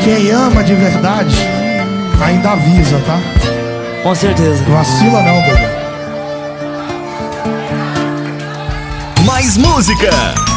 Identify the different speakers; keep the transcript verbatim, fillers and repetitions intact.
Speaker 1: Quem ama de verdade ainda avisa, tá?
Speaker 2: Com certeza.
Speaker 1: Vacila não, bebê.
Speaker 3: Mais música.